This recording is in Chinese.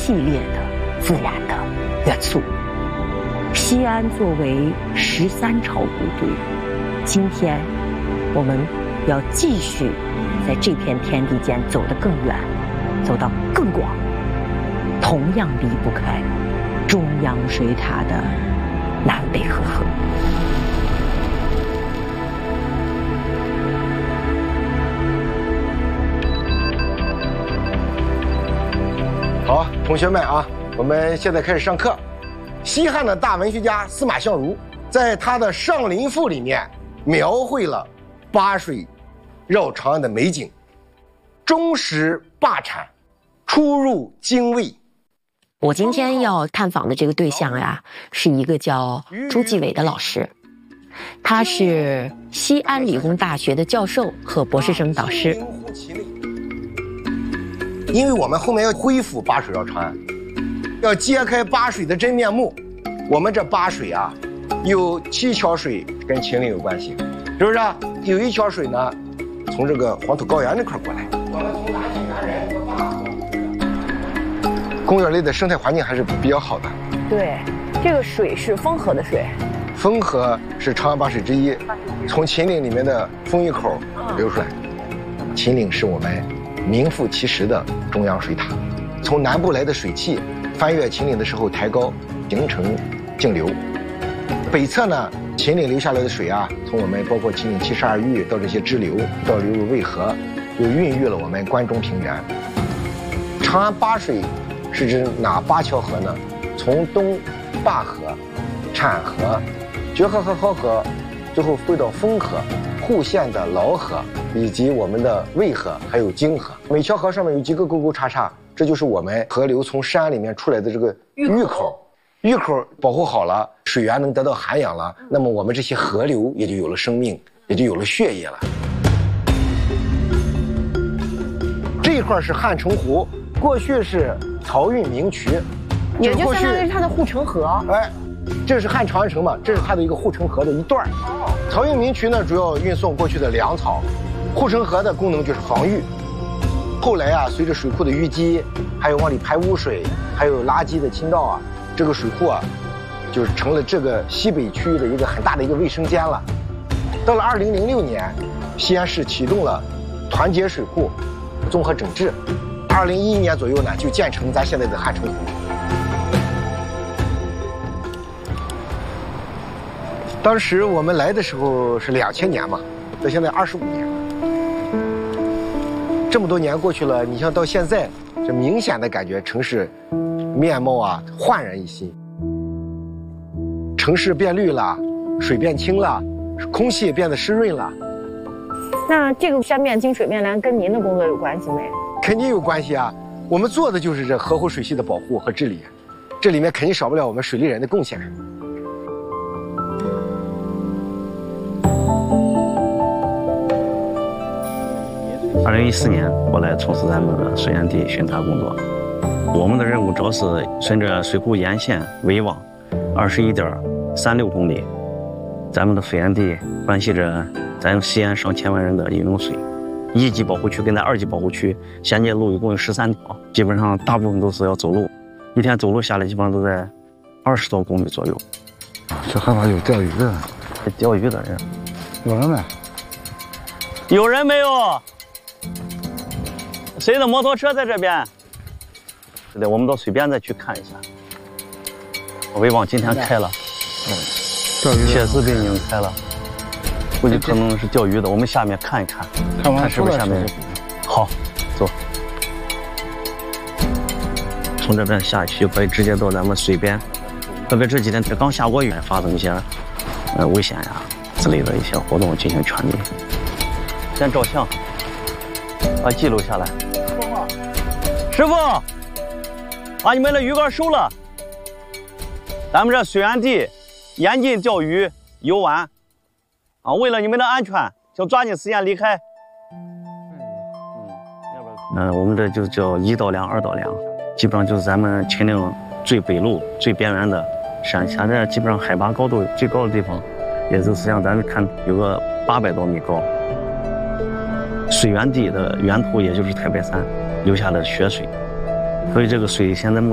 系列的自然的元素。西安作为13朝古都，今天我们要继续在这片天地间走得更远，走到更广，同样离不开中央水塔的南北河。 好，同学们啊，我们现在开始上课。西汉的大文学家司马相如在他的《上林赋》里面描绘了灞水绕长安的美景，终始灞产，出入泾渭。 我今天要探访的这个对象呀，是一个叫朱继伟的老师，他是西安理工大学的教授和博士生导师。 因为我们后面要恢复灞水绕长安，要揭开灞水的真面目。我们这灞水啊，有7桥水跟秦岭有关系，是不是？有1桥水呢，从这个黄土高原那块过来。我们从南线原人公园里的生态环境还是比较好的。 对，这个水是沣河的水。 沣河是长安灞水之一，从秦岭里面的沣峪口流出来。秦岭是我们名副其实的中央水塔，从南部来的水汽翻越秦岭的时候抬高，形成径流。北侧呢，秦岭流下来的水啊，从我们包括秦岭72峪到这些支流，到流入渭河，又孕育了我们关中平原。长安灞水是指哪8条河呢？从东灞河、产河、决河和濠河，最后汇到沣河、户县的劳河，以及我们的渭河，还有泾河。每条河上面有几个沟沟叉叉，这就是我们河流从山里面出来的这个峪口。峪口保护好了，水源能得到涵养了，那么我们这些河流也就有了生命，也就有了血液了。这一块是汉城湖，过去是漕运明渠， 也就相当于是它的护城河。 哎，这是汉长安城嘛，这是它的一个护城河的一段。漕运明渠呢，主要运送过去的粮草，护城河的功能就是防御。后来啊，随着水库的淤积，还有往里排污水，还有垃圾的倾倒啊，这个水库啊，就成了这个西北区域的一个很大的一个卫生间了。到了2006年，西安市启动了团结水库综合整治，2011年左右呢，就建成咱现在的汉城湖。当时我们来的时候是2000年嘛，到现在25年了，这么多年过去了，你像到现在，这明显的感觉城市面貌啊焕然一新，城市变绿了，水变清了，空气也变得湿润了。 那这个山面经水面栏跟您的工作有关系没？ 肯定有关系啊，我们做的就是这河湖水系的保护和治理，这里面肯定少不了我们水利人的贡献。 2014年，我来从事咱们的水源地巡查工作。我们的任务主要是顺着水库沿线围网21.36公里。咱们的水源地关系着咱西安上千万人的饮用水。1级保护区跟咱2级保护区衔接路一共有13条，基本上大部分都是要走路，一天走路下来基本上都在20多公里左右。 这河旁有钓鱼的， 钓鱼的人有人没？ 有人没有？谁的摩托车在这边？是的，我们到水边再去看一下。围网今天开了， 钓鱼的确实被拧开了，估计可能是钓鱼的。我们下面看一看，看是不是下面。好，走。从这边下去就可以直接到咱们水边，特别这几天刚下过雨，发生一些危险呀之类的一些活动进行劝离。先照相，把记录下来。师傅，把你们的鱼竿收了。咱们这水源地严禁钓鱼、游玩，为了你们的安全，想抓紧时间离开。我们这就叫1道梁、2道梁，基本上就是咱们秦岭最北麓、最边缘的山。现在基本上海拔高度最高的地方，也就是像咱们看有个800多米高。水源地的源头也就是太白山留下的雪水，所以这个水现在